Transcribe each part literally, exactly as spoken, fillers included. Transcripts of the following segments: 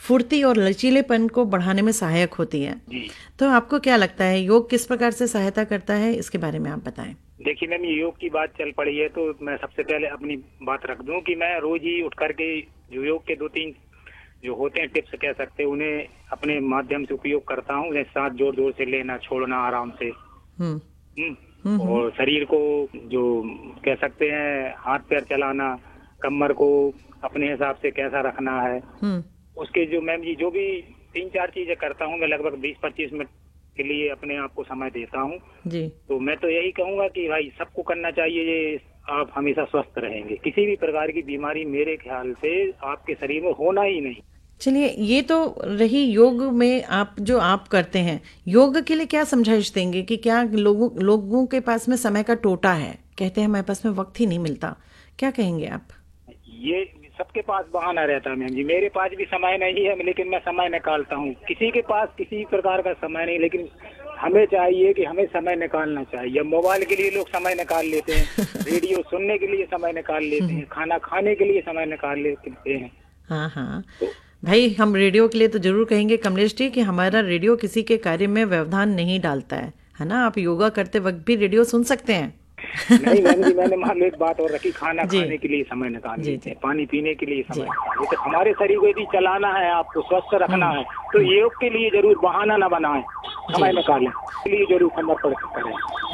फुर्ती और लचीलेपन को बढ़ाने में सहायक होती है। जी। तो आपको क्या लगता है योग किस प्रकार से सहायता करता है, इसके बारे में आप बताएं। देखिए मैम, योग की बात चल पड़ी है तो मैं सबसे पहले अपनी बात रख दूं कि मैं रोज ही उठ करके जो योग के दो तीन जो होते हैं टिप्स कह सकते हैं, उन्हें अपने माध्यम से उपयोग करता हूँ। उन्हें सांस जोर जोर से लेना, छोड़ना आराम से, हम्म हम्म और शरीर को जो कह सकते हैं हाथ पैर चलाना, कमर को अपने हिसाब से कैसा रखना है, उसके जो मैम जी जो भी तीन चार चीजें करता हूँ मैं, लगभग बीस पच्चीस मिनट के लिए अपने आप को समय देता हूँ जी। तो मैं तो यही कहूंगा कि भाई सबको करना चाहिए, ये आप हमेशा स्वस्थ रहेंगे। किसी भी प्रकार की बीमारी मेरे ख्याल से आपके शरीर में होना ही नहीं। चलिए, ये तो रही योग में आप जो आप करते हैं। योग के लिए क्या समझाइश देंगे कि क्या लोगों लोगों के पास में समय का टोटा है, कहते हैं हमारे पास में वक्त ही नहीं मिलता, क्या कहेंगे आप? ये सबके पास बहाना रहता है मैम जी, मेरे पास भी समय नहीं है लेकिन मैं समय निकालता हूँ। किसी के पास किसी प्रकार का समय नहीं, लेकिन हमें चाहिए कि हमें समय निकालना चाहिए। मोबाइल के लिए लोग समय निकाल लेते हैं, रेडियो सुनने के लिए समय निकाल लेते हैं, खाना खाने के लिए समय निकाल लेते हैं। हाँ हाँ तो, भाई हम रेडियो के लिए तो जरूर कहेंगे कमलेश जी कि हमारा रेडियो किसी के कार्य में व्यवधान नहीं डालता है, है ना। आप योगा करते वक्त भी रेडियो सुन सकते हैं। नहीं मैम जी, मैंने मान लो एक बात और रखी, खाना खाने के लिए समय निकाल लेते हैं, पानी पीने के लिए समय निकाल लेते हैं। हमारे शरीर को यदि चलाना है, आपको स्वस्थ रखना है, तो योग के लिए जरूर बहाना न बनाएं, समय निकालें, के लिए जरूर समर्पण करें।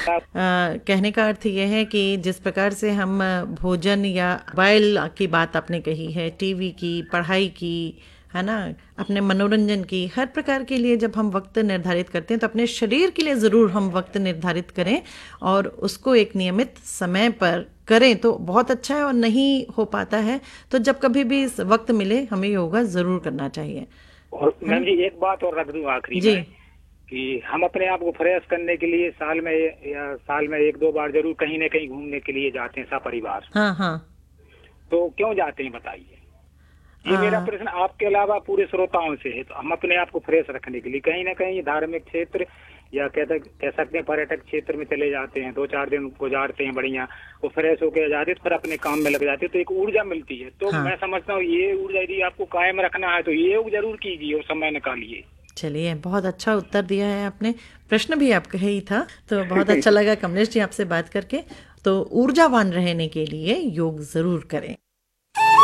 आ, कहने का अर्थ यह है कि जिस प्रकार से हम भोजन या मोबाइल की बात आपने कही है, टीवी की, पढ़ाई की, है ना, अपने मनोरंजन की, हर प्रकार के लिए जब हम वक्त निर्धारित करते हैं तो अपने शरीर के लिए ज़रूर हम वक्त निर्धारित करें और उसको एक नियमित समय पर करें तो बहुत अच्छा है। और नहीं हो पाता है तो जब कभी भी वक्त मिले हमें योगा ज़रूर करना चाहिए। और मैम जी एक बात और रख दूं आखिरी में कि हम अपने आप को फ्रेश करने के लिए साल में या साल में एक दो बार जरूर कहीं न कहीं घूमने के लिए जाते हैं सपरिवार। हाँ हाँ। तो क्यों जाते हैं बताइए? ये मेरा प्रश्न आपके अलावा पूरे श्रोताओं से है। तो हम अपने आप को फ्रेश रखने के लिए कहीं ना कहीं धार्मिक क्षेत्र या कह कह सकते हैं पर्यटक क्षेत्र में चले जाते हैं, दो चार दिन गुजारते हैं बढ़िया, वो फ्रेश होकर जाते हैं, फिर अपने काम में लग जाते हैं, तो एक ऊर्जा मिलती है। तो हाँ। मैं समझता हूँ ये ऊर्जा यदि आपको कायम रखना है तो ये जरूर कीजिए और समय निकालिए। चलिए, बहुत अच्छा उत्तर दिया है आपने, प्रश्न भी आपका ही था, तो बहुत अच्छा लगा कमलेश जी आपसे बात करके। तो ऊर्जावान रहने के लिए योग जरूर करें।